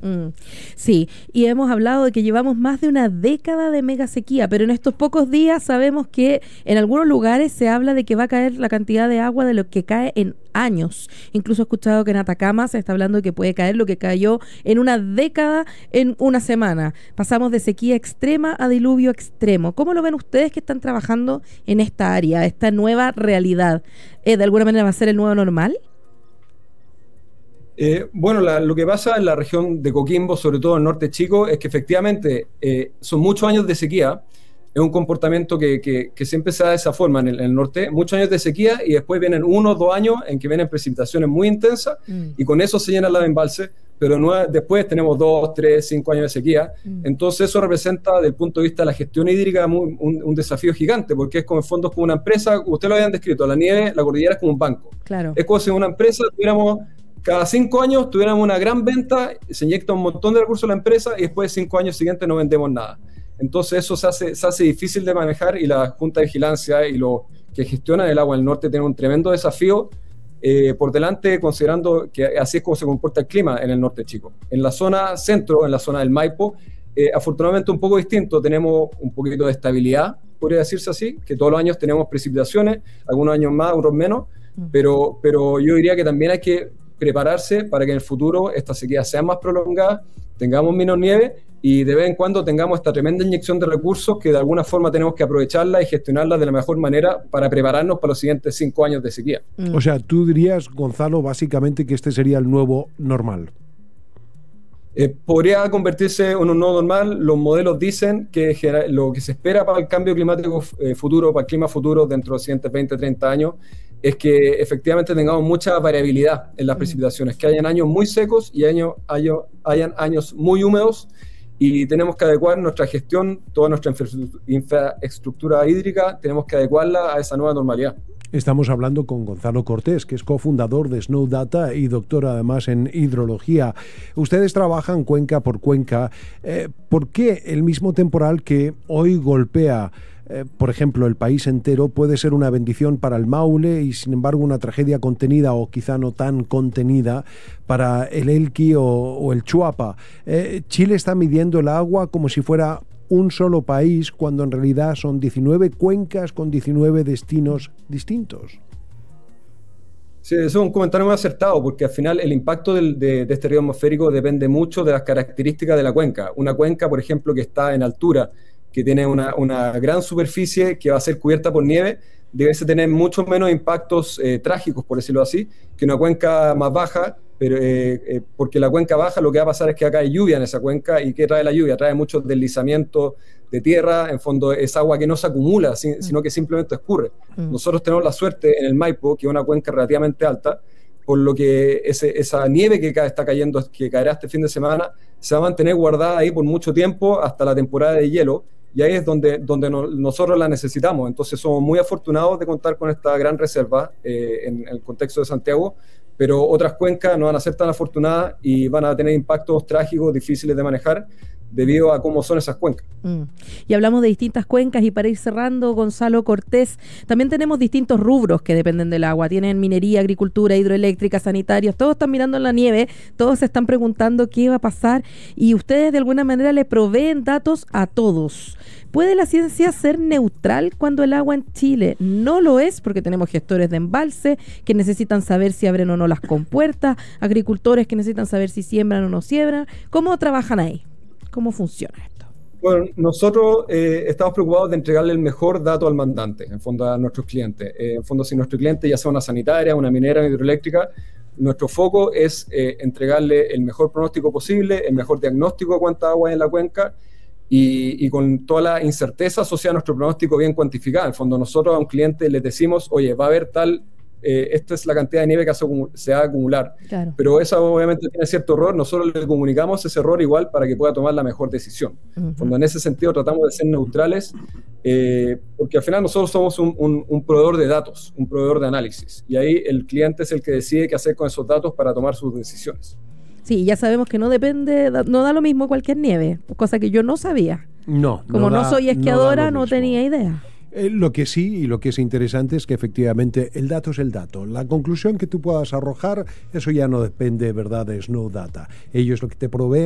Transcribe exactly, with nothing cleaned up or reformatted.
Mm, sí, y hemos hablado de que llevamos más de una década de mega sequía, pero en estos pocos días sabemos que en algunos lugares se habla de que va a caer la cantidad de agua de lo que cae en años. Incluso he escuchado que en Atacama se está hablando de que puede caer lo que cayó en una década en una semana. Pasamos de sequía extrema a diluvio extremo. ¿Cómo lo ven ustedes que están trabajando en esta área, esta nueva realidad? ¿Eh, ¿De alguna manera va a ser el nuevo normal? Eh, bueno, la, lo que pasa en la región de Coquimbo, sobre todo en el norte chico, es que efectivamente eh, son muchos años de sequía. Es un comportamiento que, que, que siempre se da de esa forma en el, en el norte. Muchos años de sequía y después vienen uno o dos años en que vienen precipitaciones muy intensas mm. y con eso se llenan los embalses, pero no, después tenemos dos, tres, cinco años de sequía. Mm. Entonces eso representa, desde el punto de vista de la gestión hídrica, muy, un, un desafío gigante, porque es como en fondo es como una empresa, ustedes lo habían descrito, la nieve, la cordillera es como un banco. Claro. Es como si en una empresa tuviéramos... Cada cinco años tuviéramos una gran venta, se inyecta un montón de recursos a la empresa y después de cinco años siguientes no vendemos nada. Entonces eso se hace, se hace difícil de manejar y la Junta de Vigilancia y los que gestionan el agua en el norte tienen un tremendo desafío eh, por delante, considerando que así es como se comporta el clima en el norte chico. En la zona centro, en la zona del Maipo, eh, afortunadamente un poco distinto, tenemos un poquito de estabilidad, podría decirse así, que todos los años tenemos precipitaciones, algunos años más, otros menos, pero, pero yo diría que también hay que prepararse para que en el futuro esta sequía sea más prolongada, tengamos menos nieve y de vez en cuando tengamos esta tremenda inyección de recursos que de alguna forma tenemos que aprovecharla y gestionarla de la mejor manera para prepararnos para los siguientes cinco años de sequía. Mm. O sea, tú dirías, Gonzalo, básicamente que este sería el nuevo normal. Eh, podría convertirse en un nuevo normal. Los modelos dicen que lo que se espera para el cambio climático eh, futuro, para el clima futuro dentro de los siguientes veinte, treinta años, es que efectivamente tengamos mucha variabilidad en las precipitaciones, que hayan años muy secos y año, año, hayan años muy húmedos y tenemos que adecuar nuestra gestión, toda nuestra infraestructura hídrica, tenemos que adecuarla a esa nueva normalidad. Estamos hablando con Gonzalo Cortés, que es cofundador de Snow Data y doctor además en hidrología. Ustedes trabajan cuenca por cuenca. Eh, ¿Por qué el mismo temporal que hoy golpea, eh, por ejemplo, el país entero puede ser una bendición para el Maule y sin embargo una tragedia contenida o quizá no tan contenida para el Elqui o, o el Chuapa? Eh, Chile está midiendo el agua como si fuera un solo país, cuando en realidad son diecinueve cuencas con diecinueve destinos distintos. Sí, eso es un comentario muy acertado, porque al final el impacto del, de, de este río atmosférico depende mucho de las características de la cuenca. Una cuenca, por ejemplo, que está en altura, que tiene una, una gran superficie que va a ser cubierta por nieve, debe tener mucho menos impactos eh, trágicos, por decirlo así, que una cuenca más baja, pero, eh, eh, porque la cuenca baja lo que va a pasar es que acá hay lluvia en esa cuenca. ¿Y qué trae la lluvia? Trae mucho deslizamiento de tierra, en fondo es agua que no se acumula, sin, sino que simplemente escurre. Mm. Nosotros tenemos la suerte en el Maipo, que es una cuenca relativamente alta, por lo que ese, esa nieve que está cayendo, que caerá este fin de semana, se va a mantener guardada ahí por mucho tiempo hasta la temporada de hielo, y ahí es donde, donde no, nosotros la necesitamos. Entonces somos muy afortunados de contar con esta gran reserva eh, en, en el contexto de Santiago, pero otras cuencas no van a ser tan afortunadas y van a tener impactos trágicos, difíciles de manejar, debido a cómo son esas cuencas. Mm. Y hablamos de distintas cuencas, y para ir cerrando, Gonzalo Cortés, también tenemos distintos rubros que dependen del agua. Tienen minería, agricultura, hidroeléctrica, sanitarios, todos están mirando en la nieve, todos se están preguntando qué va a pasar, y ustedes de alguna manera le proveen datos a todos. ¿Puede la ciencia ser neutral cuando el agua en Chile no lo es? Porque tenemos gestores de embalse que necesitan saber si abren o no las compuertas, agricultores que necesitan saber si siembran o no siembran. ¿Cómo trabajan ahí? ¿Cómo funciona esto? Bueno, nosotros eh, estamos preocupados de entregarle el mejor dato al mandante, en fondo a nuestros clientes. Eh, en fondo, si nuestro cliente ya sea una sanitaria, una minera, una hidroeléctrica, nuestro foco es eh, entregarle el mejor pronóstico posible, el mejor diagnóstico de cuánta agua hay en la cuenca y, y con toda la incerteza asociada a nuestro pronóstico bien cuantificada. En el fondo, nosotros a un cliente le decimos, oye, va a haber tal... Eh, esta es la cantidad de nieve que se va a acumular, claro. Pero esa obviamente tiene cierto error, nosotros le comunicamos ese error igual para que pueda tomar la mejor decisión. Uh-huh. Cuando en ese sentido tratamos de ser neutrales, eh, porque al final nosotros somos un, un, un proveedor de datos, un proveedor de análisis, y ahí el cliente es el que decide qué hacer con esos datos para tomar sus decisiones. Sí, ya sabemos que no depende, no da lo mismo cualquier nieve, cosa que yo no sabía. No, Como no, no da, soy esquiadora, no, no tenía idea. Eh, lo que sí y lo que es interesante es que efectivamente el dato es el dato. La conclusión que tú puedas arrojar, eso ya no depende, ¿verdad?, de Snow Data. Ellos lo que te proveen